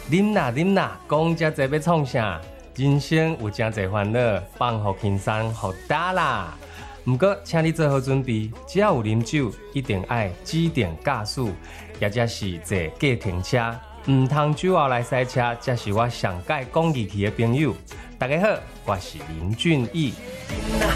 啉啦，讲遮济要创啥？人生有真济烦恼，放互轻松，互打啦。毋过，请你做好准备，只要有啉酒，一定爱指定驾驶，也则是坐计程车，毋通酒后来塞车，才是我上届讲义气的朋友。大家好，我是林俊逸。